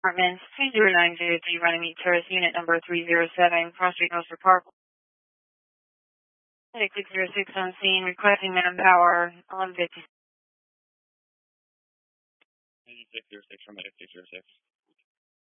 Apartments 20903, Runnymede Terrace, unit number 307, Cross Street, Northford Park. 606 on scene, requesting manpower, 1150. 606 from 606.